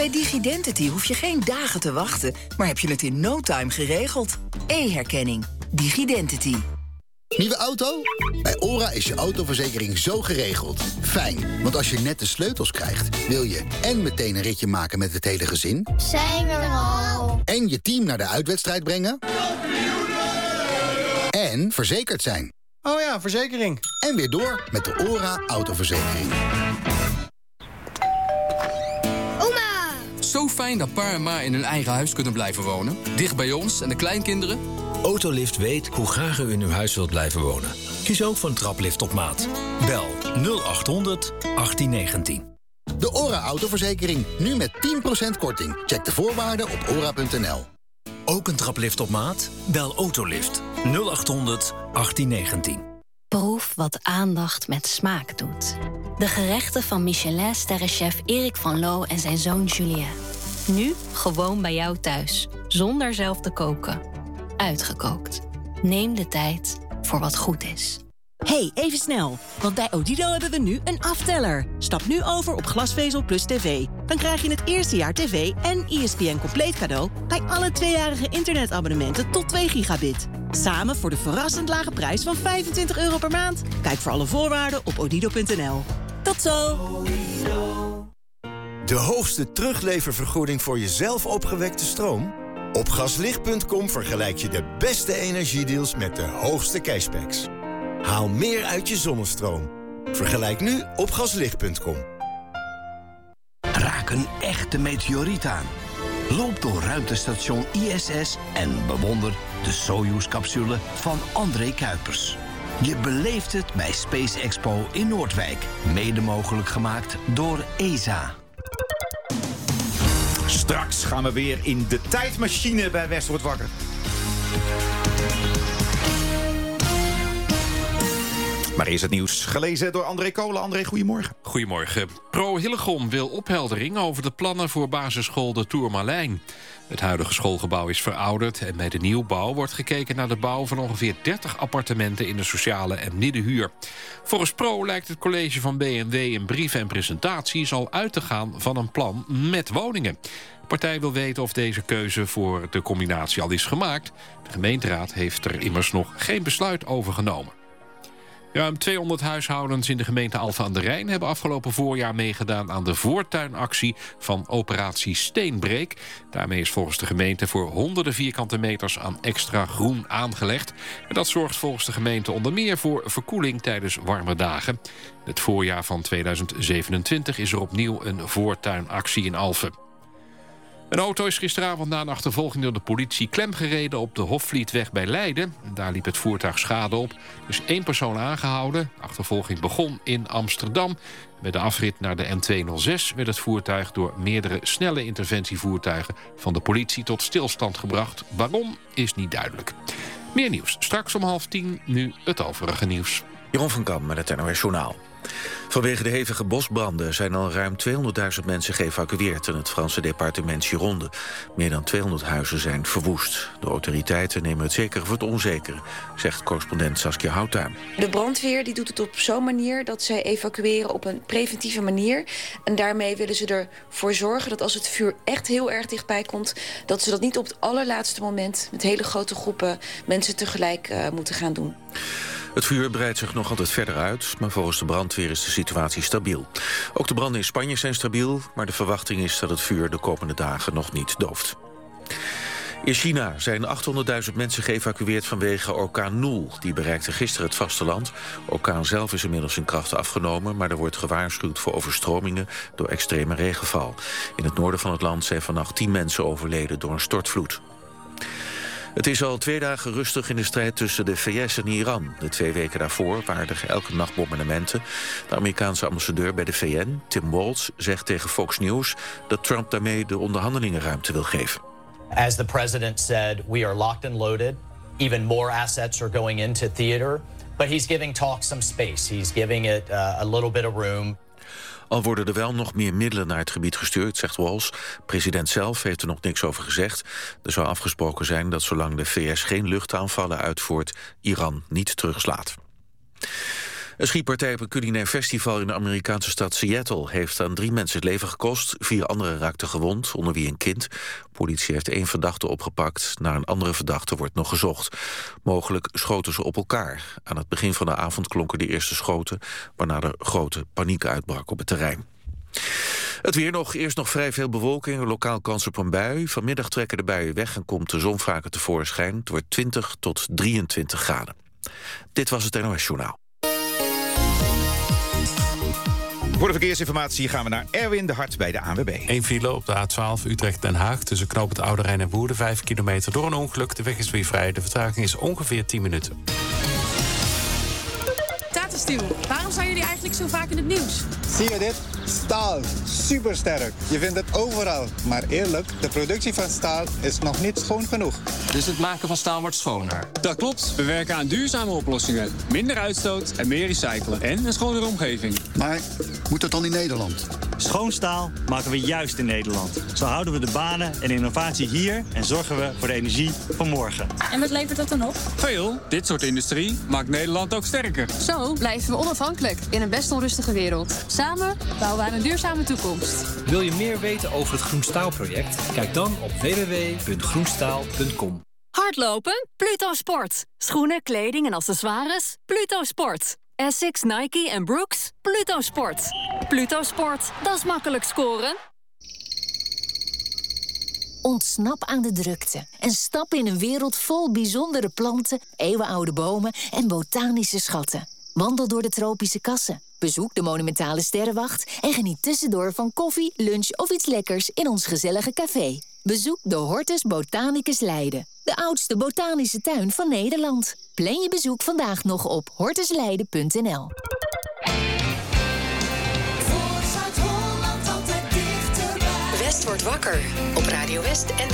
Bij Digidentity hoef je geen dagen te wachten, maar heb je het in no time geregeld. E-herkenning. Digidentity. Nieuwe auto? Bij OHRA is je autoverzekering zo geregeld. Fijn, want als je net de sleutels krijgt, wil je en meteen een ritje maken met het hele gezin. Zijn we er al? En je team naar de uitwedstrijd brengen. En verzekerd zijn. Oh ja, verzekering. En weer door met de OHRA autoverzekering. Oma! Zo fijn dat pa en ma in hun eigen huis kunnen blijven wonen. Dicht bij ons en de kleinkinderen. Autolift weet hoe graag u in uw huis wilt blijven wonen. Kies ook voor een traplift op maat. Bel 0800 1819. De OHRA autoverzekering, nu met 10% korting. Check de voorwaarden op ora.nl. Ook een traplift op maat? Bel Autolift 0800 1819. Proef wat aandacht met smaak doet. De gerechten van Michelin-sterrenchef Erik van Loo en zijn zoon Julien. Nu gewoon bij jou thuis, zonder zelf te koken. Uitgekookt. Neem de tijd voor wat goed is. Hey, even snel. Want bij Odido hebben we nu een afteller. Stap nu over op glasvezel plus tv. Dan krijg je het eerste jaar tv en ESPN compleet cadeau bij alle 2-jarige internetabonnementen tot 2 gigabit. Samen voor de verrassend lage prijs van €25 per maand. Kijk voor alle voorwaarden op odido.nl. Tot zo! De hoogste terugleververgoeding voor je zelf opgewekte stroom? Op gaslicht.com vergelijk je de beste energiedeals met de hoogste cashbacks. Haal meer uit je zonnestroom. Vergelijk nu op gaslicht.com. Raak een echte meteoriet aan. Loop door ruimtestation ISS en bewonder de Soyuz-capsule van André Kuipers. Je beleeft het bij Space Expo in Noordwijk. Mede mogelijk gemaakt door ESA. Straks gaan we weer in de tijdmachine bij West wordt wakker. Maar eerst het nieuws, gelezen door André Kolen. André, goedemorgen. Goedemorgen. Pro Hillegom wil opheldering over de plannen voor basisschool de Tourmalijn. Het huidige schoolgebouw is verouderd en bij de nieuwbouw wordt gekeken naar de bouw van ongeveer 30 appartementen in de sociale en middenhuur. Volgens Pro lijkt het college van BMW in brieven en presentaties al uit te gaan van een plan met woningen. De partij wil weten of deze keuze voor de combinatie al is gemaakt. De gemeenteraad heeft er immers nog geen besluit over genomen. Ruim 200 huishoudens in de gemeente Alphen aan de Rijn hebben afgelopen voorjaar meegedaan aan de voortuinactie van Operatie Steenbreek. Daarmee is volgens de gemeente voor honderden vierkante meters aan extra groen aangelegd. En dat zorgt volgens de gemeente onder meer voor verkoeling tijdens warme dagen. In het voorjaar van 2027 is er opnieuw een voortuinactie in Alphen. Een auto is gisteravond na een achtervolging door de politie klemgereden op de Hofvlietweg bij Leiden. Daar liep het voertuig schade op. Er is 1 persoon aangehouden. De achtervolging begon in Amsterdam. Met de afrit naar de N206 werd het voertuig door meerdere snelle interventievoertuigen van de politie tot stilstand gebracht. Waarom is niet duidelijk. Meer nieuws straks om 9:30, nu het overige nieuws. Jeroen van Kam met het NOS Journaal. Vanwege de hevige bosbranden zijn al ruim 200.000 mensen geëvacueerd in het Franse departement Gironde. Meer dan 200 huizen zijn verwoest. De autoriteiten nemen het zekere voor het onzekere, zegt correspondent Saskia Houttuin. De brandweer die doet het op zo'n manier dat zij evacueren op een preventieve manier. En daarmee willen ze ervoor zorgen dat als het vuur echt heel erg dichtbij komt, dat ze dat niet op het allerlaatste moment met hele grote groepen mensen tegelijk moeten gaan doen. Het vuur breidt zich nog altijd verder uit, maar volgens de brandweer is de situatie stabiel. Ook de branden in Spanje zijn stabiel, maar de verwachting is dat het vuur de komende dagen nog niet dooft. In China zijn 800.000 mensen geëvacueerd vanwege orkaan Noel. Die bereikte gisteren het vasteland. Orkaan zelf is inmiddels in kracht afgenomen, maar er wordt gewaarschuwd voor overstromingen door extreme regenval. In het noorden van het land zijn vannacht 10 mensen overleden door een stortvloed. Het is al 2 dagen rustig in de strijd tussen de VS en Iran. De 2 weken daarvoor waren er elke nacht bombardementen. De Amerikaanse ambassadeur bij de VN, Tim Walz, zegt tegen Fox News dat Trump daarmee de onderhandelingen ruimte wil geven. As the president said, we are locked and loaded. Even more assets are going into theater. But he's giving talks some space. He's giving it a little bit of room. Al worden er wel nog meer middelen naar het gebied gestuurd, zegt Walz. President zelf heeft er nog niks over gezegd. Er zou afgesproken zijn dat zolang de VS geen luchtaanvallen uitvoert, Iran niet terugslaat. Een schietpartij op een culinair festival in de Amerikaanse stad Seattle heeft aan 3 mensen het leven gekost. 4 anderen raakten gewond, onder wie een kind. Politie heeft 1 verdachte opgepakt. Naar een andere verdachte wordt nog gezocht. Mogelijk schoten ze op elkaar. Aan het begin van de avond klonken de eerste schoten, waarna er grote paniek uitbrak op het terrein. Het weer nog. Eerst nog vrij veel bewolking. Lokaal kans op een bui. Vanmiddag trekken de buien weg en komt de zon vaker tevoorschijn. Het wordt 20 tot 23 graden. Dit was het NOS Journaal. Voor de verkeersinformatie gaan we naar Erwin de Hart bij de ANWB. 1 file op de A12 Utrecht-Den Haag tussen Knoop het Oude Rijn en Woerden, 5 kilometer door een ongeluk. De weg is weer vrij. De vertraging is ongeveer 10 minuten. Tata Steel, waarom zijn jullie eigenlijk zo vaak in het nieuws? Zie je dit? Staal. Supersterk. Je vindt het overal. Maar eerlijk, de productie van staal is nog niet schoon genoeg. Dus het maken van staal wordt schoner? Dat klopt. We werken aan duurzame oplossingen. Minder uitstoot en meer recyclen. En een schonere omgeving. Maar moet dat dan in Nederland? Schoon staal maken we juist in Nederland. Zo houden we de banen en innovatie hier en zorgen we voor de energie van morgen. En wat levert dat dan op? Veel. Dit soort industrie maakt Nederland ook sterker. Zo blijven we onafhankelijk in een best onrustige wereld. Samen bouwen we aan een duurzame toekomst. Wil je meer weten over het Groenstaalproject? Kijk dan op www.groenstaal.com. Hardlopen? Pluto Sport. Schoenen, kleding en accessoires? Pluto Sport. Essex, Nike en Brooks? Pluto Sport. Pluto Sport, dat is makkelijk scoren. Ontsnap aan de drukte en stap in een wereld vol bijzondere planten, eeuwenoude bomen en botanische schatten. Wandel door de tropische kassen, bezoek de monumentale sterrenwacht en geniet tussendoor van koffie, lunch of iets lekkers in ons gezellige café. Bezoek de Hortus Botanicus Leiden, de oudste botanische tuin van Nederland. Plan je bezoek vandaag nog op hortusleiden.nl. West wordt wakker op Radio West en